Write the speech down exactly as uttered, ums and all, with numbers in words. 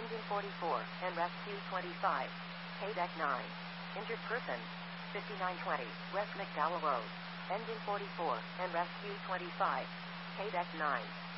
Engine forty-four and rescue twenty-five. K-Deck nine. Injured person. fifty-nine twenty West McDowell Road. Engine forty-four and rescue twenty-five. K-Deck nine.